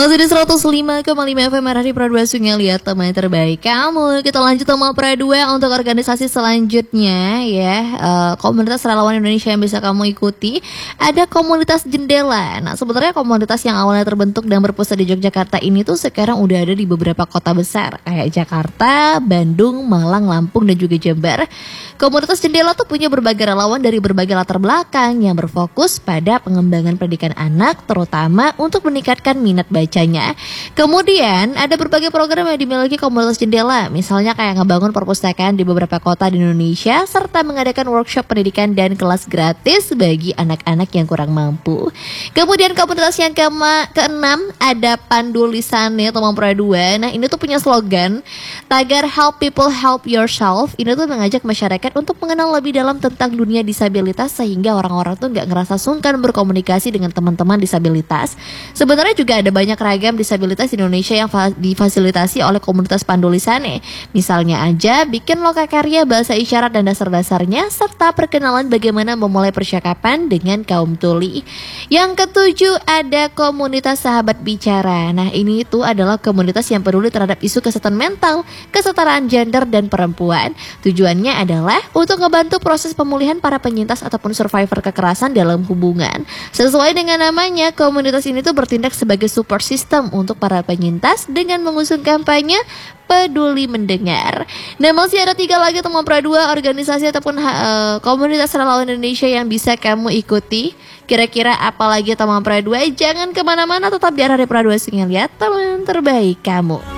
Masih di 105,5 FM Radio Pradua Sungai Liat, teman terbaik kamu. Kita lanjut sama Pradua untuk organisasi selanjutnya ya. Komunitas relawan Indonesia yang bisa kamu ikuti. Ada komunitas Jendela. Nah, sebenarnya komunitas yang awalnya terbentuk dan berpusat di Yogyakarta ini tuh sekarang udah ada di beberapa kota besar kayak Jakarta, Bandung, Malang, Lampung, dan juga Jember. Komunitas Jendela tuh punya berbagai relawan dari berbagai latar belakang yang berfokus pada pengembangan pendidikan anak, terutama untuk meningkatkan minat bacanya. Kemudian ada berbagai program yang dimiliki komunitas Jendela, misalnya kayak ngebangun perpustakaan di beberapa kota di Indonesia, serta mengadakan workshop pendidikan dan kelas gratis bagi anak-anak yang kurang mampu. Kemudian komunitas yang keenam ada Pandu Lisane Tomang Pradua. Nah, ini tuh punya slogan tagar Help People Help Yourself. Ini tuh mengajak masyarakat untuk mengenal lebih dalam tentang dunia disabilitas sehingga orang-orang tuh nggak ngerasa sungkan berkomunikasi dengan teman-teman disabilitas. Sebenarnya juga ada banyak ragam disabilitas di Indonesia yang difasilitasi oleh komunitas Pandu Lisane. Misalnya aja bikin lokakarya bahasa isyarat dan dasar-dasarnya, serta perkenalan bagaimana memulai percakapan dengan kaum tuli. Yang ketujuh ada komunitas Sahabat Bicara. Nah, ini itu adalah komunitas yang peduli terhadap isu kesehatan mental, kesetaraan gender dan perempuan. Tujuannya adalah untuk membantu proses pemulihan para penyintas ataupun survivor kekerasan dalam hubungan. Sesuai dengan namanya, komunitas ini tuh bertindak sebagai support system untuk para penyintas dengan mengusung kampanye peduli mendengar. Nah, masih ada 3 lagi teman Pradua, organisasi ataupun komunitas relawan Indonesia yang bisa kamu ikuti. Kira-kira apa lagi teman Pradua? Jangan kemana-mana, tetap di Radio Pradua Sungai Liat, teman terbaik kamu.